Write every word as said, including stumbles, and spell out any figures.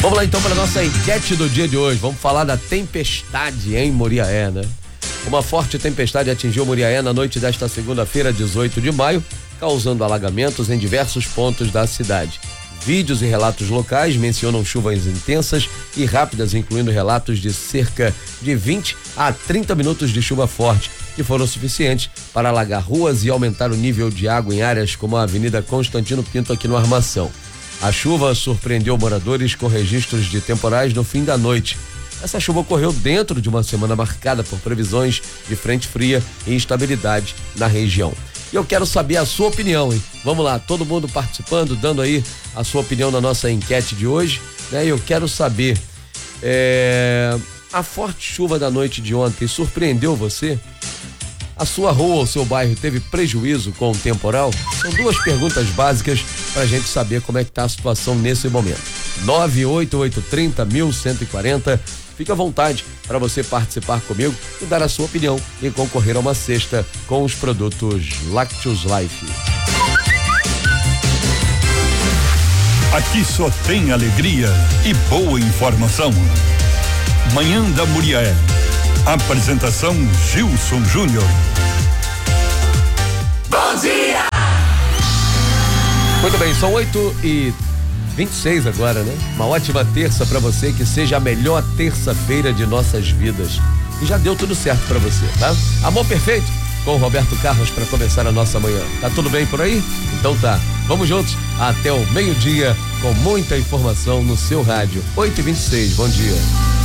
Vamos lá então para a nossa enquete do dia de hoje. Vamos falar da tempestade em Muriaé, né? Uma forte tempestade atingiu Muriaé na noite desta segunda-feira, dezoito de maio, causando alagamentos em diversos pontos da cidade. Vídeos e relatos locais mencionam chuvas intensas e rápidas, incluindo relatos de cerca de vinte a trinta minutos de chuva forte, que foram suficientes para alagar ruas e aumentar o nível de água em áreas como a Avenida Constantino Pinto aqui no Armação. A chuva surpreendeu moradores com registros de temporais no fim da noite. Essa chuva ocorreu dentro de uma semana marcada por previsões de frente fria e instabilidade na região. E eu quero saber a sua opinião, hein? Vamos lá, todo mundo participando, dando aí a sua opinião na nossa enquete de hoje, né? Eu quero saber, é... a forte chuva da noite de ontem surpreendeu você? A sua rua ou seu bairro teve prejuízo com o temporal? São duas perguntas básicas pra gente saber como é que tá a situação nesse momento. nove oito oito três zero um um quatro zero. Fique à vontade para você participar comigo e dar a sua opinião e concorrer a uma cesta com os produtos Lactus Life. Aqui só tem alegria e boa informação. Manhã da Muriaé. Apresentação Gilson Júnior. Bom dia! Muito bem, são oito e vinte e seis agora, né? Uma ótima terça pra você, que seja a melhor terça-feira de nossas vidas. E já deu tudo certo pra você, tá? Amor Perfeito com o Roberto Carlos pra começar a nossa manhã. Tá tudo bem por aí? Então tá. Vamos juntos até o meio-dia com muita informação no seu rádio. oito e vinte e seis, bom dia.